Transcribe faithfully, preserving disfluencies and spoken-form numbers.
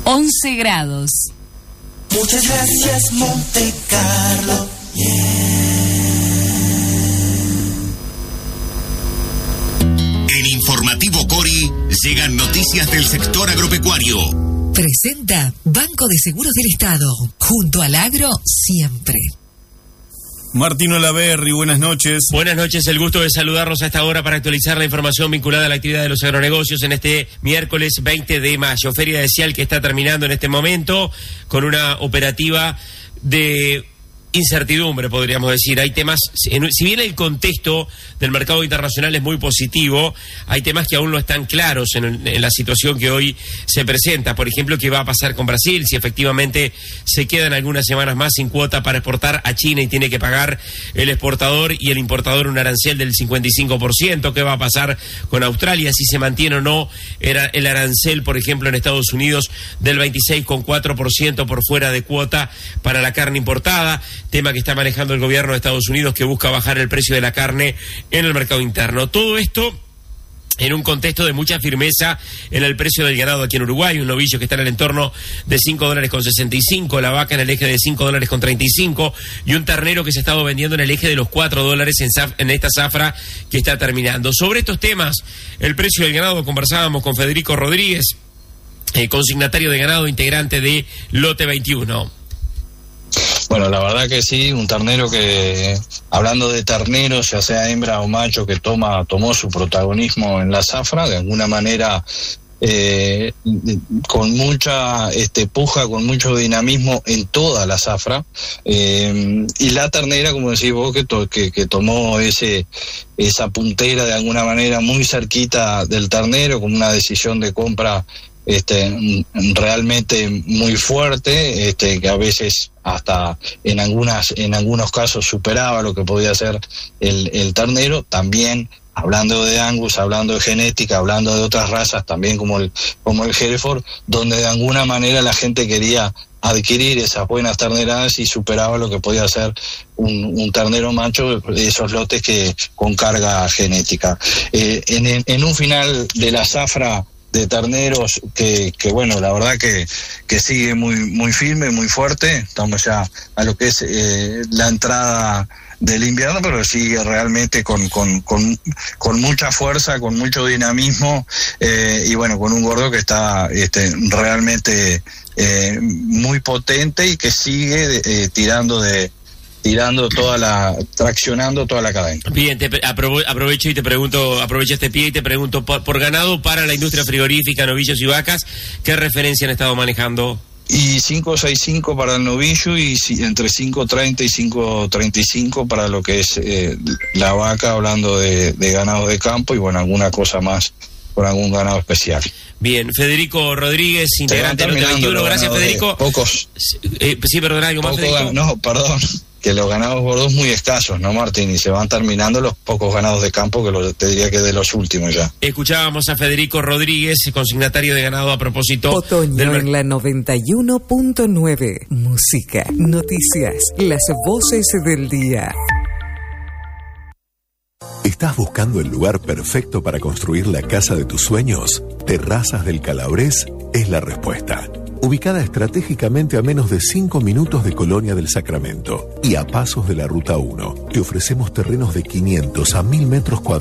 once grados. Muchas gracias, Monte Carlo. En Informativo Cori llegan noticias del sector agropecuario. Presenta Banco de Seguros del Estado. Junto al agro, siempre. Martín Olaverri, buenas noches. Buenas noches, el gusto de saludarlos a esta hora para actualizar la información vinculada a la actividad de los agronegocios en este miércoles veinte de mayo. Feria de Cial que está terminando en este momento con una operativa de incertidumbre, podríamos decir. Hay temas, si bien el contexto del mercado internacional es muy positivo, hay temas que aún no están claros en, en la situación que hoy se presenta. Por ejemplo, ¿qué va a pasar con Brasil? Si efectivamente se quedan algunas semanas más sin cuota para exportar a China y tiene que pagar el exportador y el importador un arancel del cincuenta y cinco por ciento. ¿Qué va a pasar con Australia? Si se mantiene o no era el arancel, por ejemplo, en Estados Unidos del veintiséis coma cuatro por ciento por fuera de cuota para la carne importada. Tema que está manejando el gobierno de Estados Unidos, que busca bajar el precio de la carne en el mercado interno. Todo esto en un contexto de mucha firmeza en el precio del ganado aquí en Uruguay, un novillo que está en el entorno de cinco dólares con sesenta y cinco, la vaca en el eje de cinco dólares con treinta y cinco y un ternero que se ha estado vendiendo en el eje de los cuatro dólares en, zaf- en esta zafra que está terminando. Sobre estos temas, el precio del ganado, conversábamos con Federico Rodríguez, eh, consignatario de ganado, integrante de Lote veintiuno. Bueno, la verdad que sí, un ternero que, hablando de terneros, ya sea hembra o macho, que toma tomó su protagonismo en la zafra, de alguna manera eh, con mucha este, puja, con mucho dinamismo en toda la zafra, eh, y la ternera, como decís vos, que, to, que, que tomó ese esa puntera de alguna manera muy cerquita del ternero, con una decisión de compra este realmente muy fuerte, este que a veces hasta en algunas en algunos casos superaba lo que podía ser el, el ternero. También hablando de Angus, hablando de genética, hablando de otras razas también como el como el Hereford, donde de alguna manera la gente quería adquirir esas buenas terneradas y superaba lo que podía ser un, un ternero macho, esos lotes que con carga genética. Eh, en, en un final de la zafra de terneros que, que bueno, la verdad que, que sigue muy, muy firme, muy fuerte. Estamos ya a lo que es eh, la entrada del invierno, pero sigue realmente con, con, con, con mucha fuerza, con mucho dinamismo, eh, y bueno, con un gordo que está este, realmente eh, muy potente y que sigue eh, tirando de tirando toda la, traccionando toda la cadena. Bien, te aprove- aprovecho y te pregunto, aprovecho este pie y te pregunto, por, por ganado para la industria frigorífica, novillos y vacas, ¿qué referencia han estado manejando? Y cinco sesenta y cinco para el novillo y si, entre cinco treinta y cinco treinta y cinco para lo que es eh, la vaca, hablando de, de ganado de campo y bueno, alguna cosa más por algún ganado especial. Bien, Federico Rodríguez, integrante del Lote veintiuno, gracias Federico. Pocos. Eh, sí, perdón, algo más, Federico. Gan- no, perdón. Que los ganados gordos muy escasos, ¿no, Martín? Y se van terminando los pocos ganados de campo, que lo, te diría que de los últimos ya. Escuchábamos a Federico Rodríguez, consignatario de ganado, a propósito Otoño del... en la noventa y uno punto nueve. Música, noticias, las voces del día. ¿Estás buscando el lugar perfecto para construir la casa de tus sueños? Terrazas del Calabres es la respuesta. Ubicada estratégicamente a menos de cinco minutos de Colonia del Sacramento y a pasos de la Ruta uno, te ofrecemos terrenos de quinientos a mil metros cuadrados